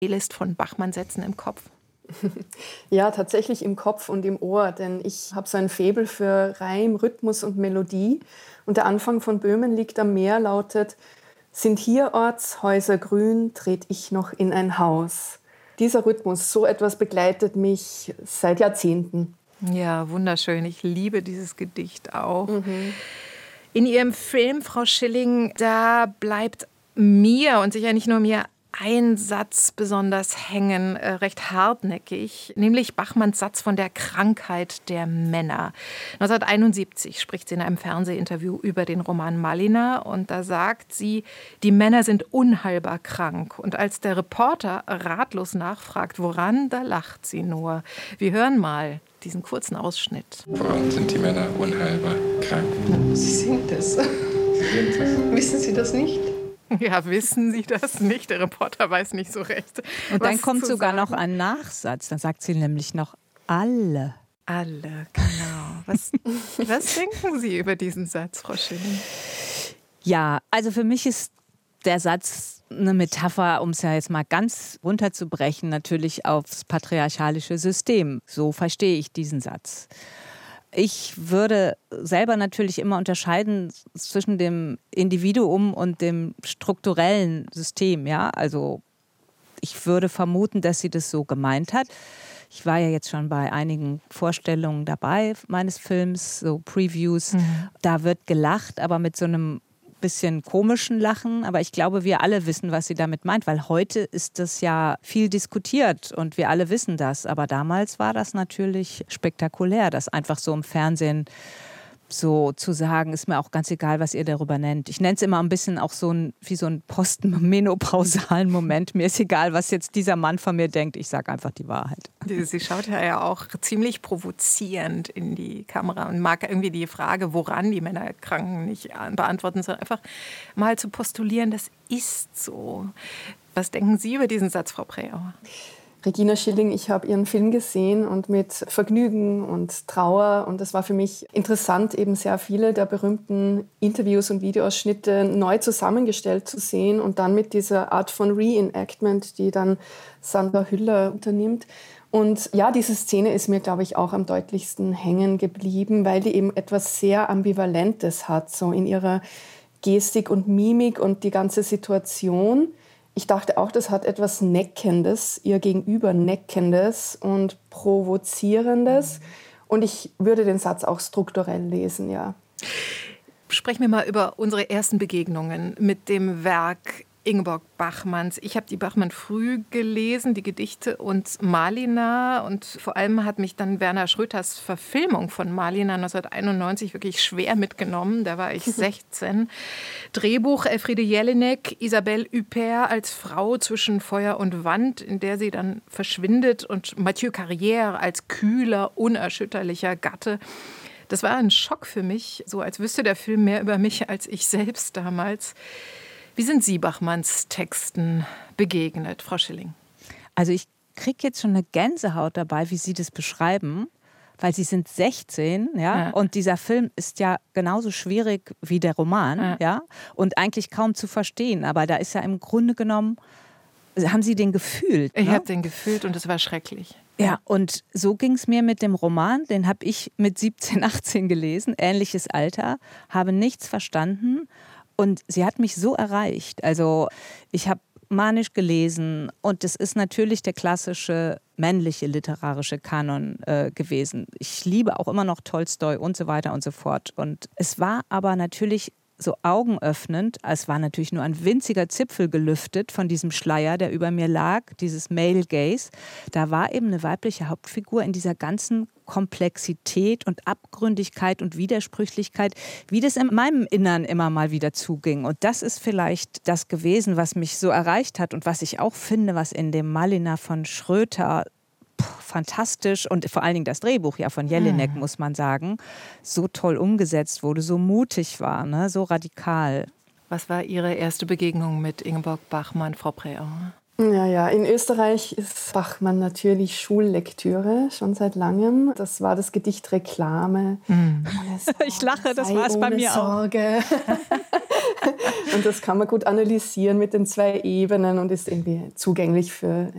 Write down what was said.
Playlist von Bachmann-Sätzen im Kopf? Ja, tatsächlich im Kopf und im Ohr, denn ich habe so ein Faible für Reim, Rhythmus und Melodie. Und der Anfang von Böhmen liegt am Meer lautet: Sind hierorts Häuser grün, tret ich noch in ein Haus. Dieser Rhythmus, so etwas begleitet mich seit Jahrzehnten. Ja, wunderschön. Ich liebe dieses Gedicht auch. In Ihrem Film, Frau Schilling, da bleibt mir und sicher nicht nur mir ein Satz besonders hängen, recht hartnäckig, nämlich Bachmanns Satz von der Krankheit der Männer. 1971 spricht sie in einem Fernsehinterview über den Roman Malina und da sagt sie, die Männer sind unheilbar krank. Und als der Reporter ratlos nachfragt, woran, da lacht sie nur. Wir hören mal diesen kurzen Ausschnitt. Warum sind die Männer unheilbar krank? Sie sind es. Wissen Sie das nicht? Ja, wissen Sie das nicht? Der Reporter weiß nicht so recht. Und dann kommt sogar noch ein Nachsatz. Dann sagt sie nämlich noch alle. Alle, genau. Was denken Sie über diesen Satz, Frau Schilling? Ja, also für mich ist der Satz eine Metapher, um es ja jetzt mal ganz runterzubrechen, natürlich aufs patriarchalische System. So verstehe ich diesen Satz. Ich würde selber natürlich immer unterscheiden zwischen dem Individuum und dem strukturellen System. Ja? Also ich würde vermuten, dass sie das so gemeint hat. Ich war ja jetzt schon bei einigen Vorstellungen dabei meines Films, so Previews. Da wird gelacht, aber mit so einem bisschen komischen Lachen, aber ich glaube, wir alle wissen, was sie damit meint, weil heute ist das ja viel diskutiert und wir alle wissen das, aber damals war das natürlich spektakulär, das einfach so im Fernsehen so zu sagen, ist mir auch ganz egal, was ihr darüber nennt. Ich nenne es immer ein bisschen auch wie so einen postmenopausalen Moment. Mir ist egal, was jetzt dieser Mann von mir denkt. Ich sage einfach die Wahrheit. Sie schaut ja auch ziemlich provozierend in die Kamera und mag irgendwie die Frage, woran die Männer kranken, nicht beantworten, sondern einfach mal zu postulieren, das ist so. Was denken Sie über diesen Satz, Frau Preauer? Regina Schilling, ich habe Ihren Film gesehen und mit Vergnügen und Trauer. Und es war für mich interessant, eben sehr viele der berühmten Interviews und Videoausschnitte neu zusammengestellt zu sehen und dann mit dieser Art von Reenactment, die dann Sandra Hüller unternimmt. Und ja, diese Szene ist mir, glaube ich, auch am deutlichsten hängen geblieben, weil die eben etwas sehr Ambivalentes hat, so in ihrer Gestik und Mimik und die ganze Situation. Ich dachte auch, das hat etwas Neckendes, ihr Gegenüber Neckendes und Provozierendes. Und ich würde den Satz auch strukturell lesen, ja. Sprechen wir mal über unsere ersten Begegnungen mit dem Werk Ingeborg Bachmanns. Ich habe die Bachmann früh gelesen, die Gedichte und Malina. Und vor allem hat mich dann Werner Schröters Verfilmung von Malina 1991 wirklich schwer mitgenommen. Da war ich 16. Drehbuch Elfriede Jelinek, Isabelle Huppert als Frau zwischen Feuer und Wand, in der sie dann verschwindet. Und Mathieu Carrière als kühler, unerschütterlicher Gatte. Das war ein Schock für mich, so als wüsste der Film mehr über mich als ich selbst damals. Wie sind Sie Bachmanns Texten begegnet, Frau Schilling? Also ich kriege jetzt schon eine Gänsehaut dabei, wie Sie das beschreiben, weil Sie sind 16, ja? Und dieser Film ist ja genauso schwierig wie der Roman, ja? Und eigentlich kaum zu verstehen, aber da ist ja im Grunde genommen, haben Sie den gefühlt? Ich habe den gefühlt und es war schrecklich. Ja, und so ging es mir mit dem Roman, den habe ich mit 17, 18 gelesen, ähnliches Alter, habe nichts verstanden. Und sie hat mich so erreicht. Also ich habe manisch gelesen und das ist natürlich der klassische männliche literarische Kanon gewesen. Ich liebe auch immer noch Tolstoi und so weiter und so fort. Und es war aber natürlich so augenöffnend. Es war natürlich nur ein winziger Zipfel gelüftet von diesem Schleier, der über mir lag, dieses Male Gaze. Da war eben eine weibliche Hauptfigur in dieser ganzen Komplexität und Abgründigkeit und Widersprüchlichkeit, wie das in meinem Innern immer mal wieder zuging. Und das ist vielleicht das gewesen, was mich so erreicht hat und was ich auch finde, was in dem Malina von Schröter fantastisch und vor allen Dingen das Drehbuch ja von Jelinek, muss man sagen, so toll umgesetzt wurde, so mutig war, ne? So radikal. Was war Ihre erste Begegnung mit Ingeborg Bachmann, Frau Preauer? Ja, in Österreich ist Bachmann natürlich Schullektüre, schon seit langem. Das war das Gedicht Reklame. Ich lache, das war es bei mir Sorge. Auch. Und das kann man gut analysieren mit den 2 Ebenen und ist irgendwie zugänglich für